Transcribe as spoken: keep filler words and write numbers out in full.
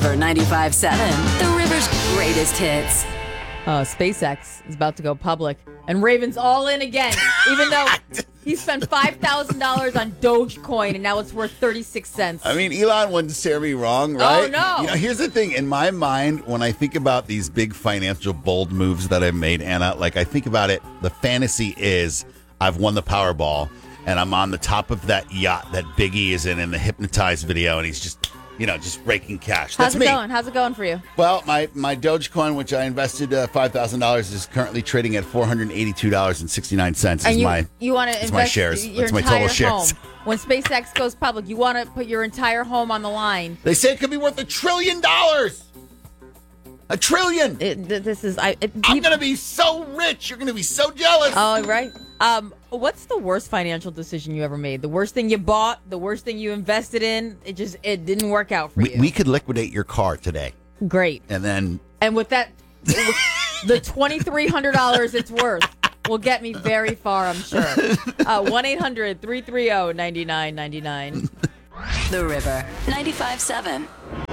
For ninety-five seven, The River's greatest hits. Uh, SpaceX is about to go public, and Raven's all in again, even though he spent five thousand dollars on Dogecoin, and now it's worth thirty-six cents. I mean, Elon wouldn't steer me wrong, right? Oh, no. You know, here's the thing. In my mind, when I think about these big financial bold moves that I've made, Anna, like I think about it, the fantasy is I've won the Powerball, and I'm on the top of that yacht that Biggie is in in the Hypnotized video, and he's just... You know, just raking cash. That's How's it me. going? How's it going for you? Well, my, my Dogecoin, which I invested uh, five thousand dollars, is currently trading at four hundred eighty-two dollars and sixty-nine cents. And is you, my, you want to invest my shares. your That's my entire total shares. home. When SpaceX goes public, you want to put your entire home on the line. They say it could be worth a trillion dollars. A trillion. It, th- this is I. It, I'm peop- going to be so rich. You're going to be so jealous. Oh, right. Um, what's the worst financial decision you ever made? The worst thing you bought? The worst thing you invested in? It just it didn't work out for we, you. we could liquidate your car today. Great. And then... And with that, the twenty-three hundred dollars it's worth will get me very far, I'm sure. Uh, one eight hundred three three zero nine nine nine nine. The River, ninety-five seven.